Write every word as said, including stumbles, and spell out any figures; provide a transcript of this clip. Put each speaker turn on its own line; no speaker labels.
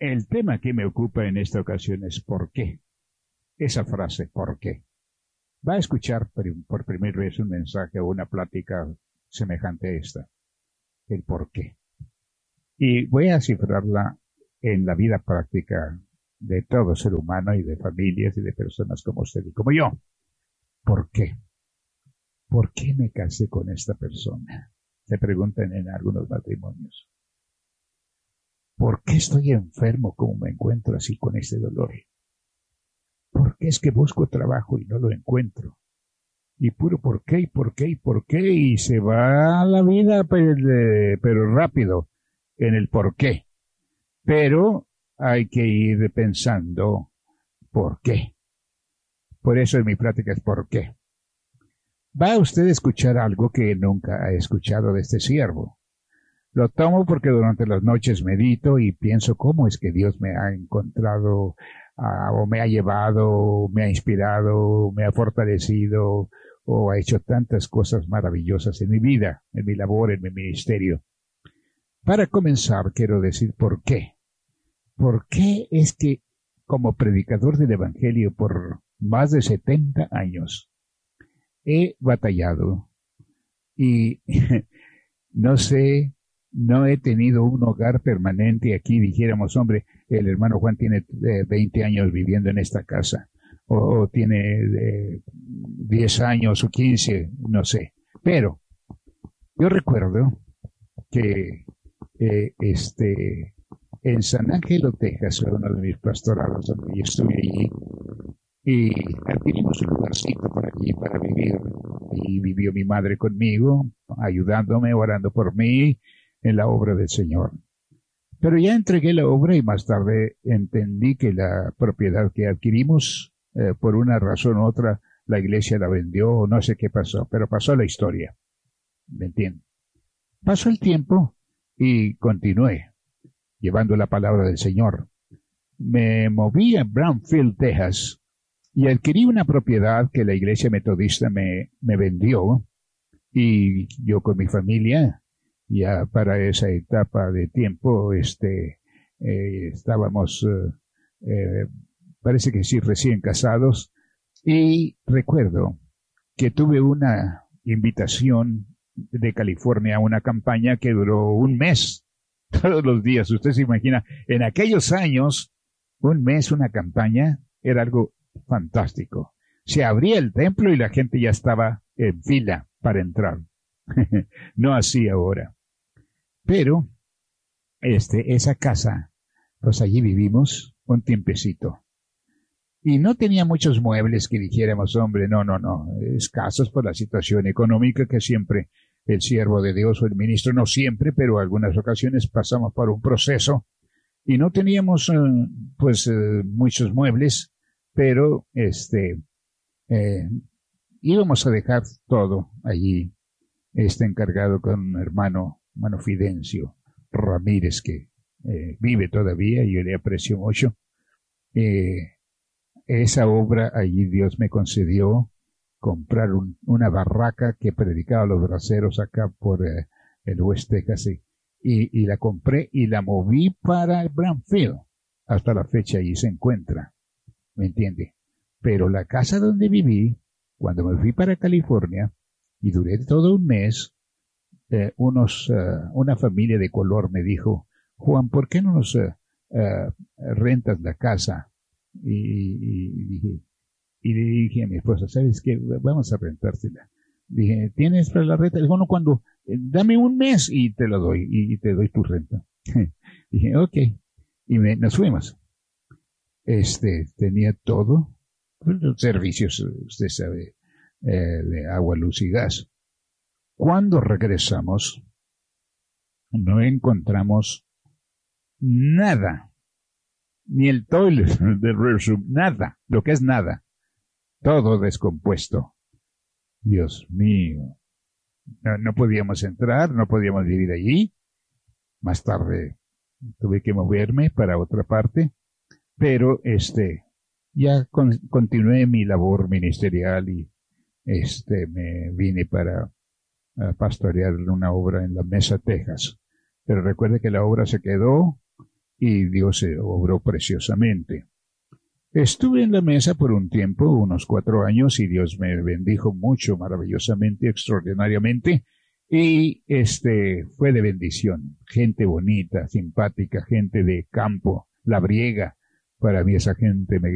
El tema que me ocupa en esta ocasión es ¿por qué? Esa frase, ¿por qué? Va a escuchar por, por primera vez un mensaje o una plática semejante a esta, el por qué. Y voy a cifrarla en la vida práctica de todo ser humano y de familias y de personas como usted y como yo. ¿Por qué? ¿Por qué me casé con esta persona? Se preguntan en algunos matrimonios. ¿Por qué estoy enfermo como me encuentro así con este dolor? ¿Por qué es que busco trabajo y no lo encuentro? Y puro por qué, y por qué, y por qué, y se va la vida, pero, pero rápido, en el por qué. Pero hay que ir pensando por qué. Por eso en mi plática es por qué. Va usted a escuchar algo que nunca ha escuchado de este siervo. Lo tomo porque durante las noches medito y pienso cómo es que Dios me ha encontrado, uh, o me ha llevado, me ha inspirado, me ha fortalecido, o ha hecho tantas cosas maravillosas en mi vida, en mi labor, en mi ministerio. Para comenzar, quiero decir por qué. ¿Por qué es que como predicador del Evangelio por más de setenta años he batallado y no sé, no he tenido un hogar permanente aquí? Dijéramos, hombre, el hermano Juan tiene eh, veinte años viviendo en esta casa, o, o tiene eh, diez años o quince, no sé. Pero yo recuerdo que eh, este, en San Ángelo, Texas, fue uno de mis pastorados donde yo estuve allí, y adquirimos un lugarcito por allí para vivir. Y vivió mi madre conmigo, ayudándome, orando por mí en la obra del Señor. Pero ya entregué la obra y más tarde entendí que la propiedad que adquirimos, eh, por una razón u otra, la iglesia la vendió o no sé qué pasó, pero pasó la historia. ¿Me entienden? Pasó el tiempo y continué llevando la palabra del Señor. Me moví a Brownfield, Texas, y adquirí una propiedad que la iglesia metodista me, me vendió, y yo con mi familia, ya para esa etapa de tiempo, este, eh, estábamos, eh, eh, parece que sí, recién casados, y recuerdo que tuve una invitación de California a una campaña que duró un mes, todos los días. Usted se imagina, en aquellos años, un mes, una campaña, era algo fantástico. Se abría el templo y la gente ya estaba en fila para entrar. No así ahora. Pero, este, esa casa, pues allí vivimos un tiempecito. Y no tenía muchos muebles que dijéramos, hombre, no, no, no, escasos por la situación económica que siempre el siervo de Dios o el ministro, no siempre, pero algunas ocasiones pasamos por un proceso y no teníamos, uh, pues, uh, muchos muebles, pero, este, eh, íbamos a dejar todo allí, este, encargado con un hermano, hermano Fidencio Ramírez, que eh, vive todavía y yo le aprecio mucho. Eh, esa obra allí Dios me concedió comprar un, una barraca que predicaba a los braceros acá por eh, el West Texas, y, y la compré y la moví para el Brownfield. Hasta la fecha allí se encuentra, ¿me entiende? Pero la casa donde viví, cuando me fui para California y duré todo un mes, eh, unos, uh, una familia de color me dijo, Juan, ¿por qué no nos uh, uh, rentas la casa? Y, y, y dije, y le dije a mi esposa, ¿sabes qué? Vamos a rentársela. Dije, ¿tienes para la renta? Dijo, no, cuando, eh, dame un mes y te lo doy, y, y te doy tu renta. Dije, ok. Y me, nos fuimos. Este, tenía todo, pues, los servicios, usted sabe, eh, de agua, luz y gas. Cuando regresamos, no encontramos nada, ni el toilet del restroom, nada, lo que es nada, todo descompuesto. Dios mío, no, no podíamos entrar, no podíamos vivir allí. Más tarde tuve que moverme para otra parte, pero este, ya con, continué mi labor ministerial y este, me vine para a pastorear una obra en La Mesa, Texas. Pero recuerde que la obra se quedó y Dios eh, obró preciosamente. Estuve en la mesa por un tiempo, unos cuatro años, y Dios me bendijo mucho, maravillosamente, extraordinariamente, y este fue de bendición. Gente bonita, simpática, gente de campo, labriega. Para mí esa gente me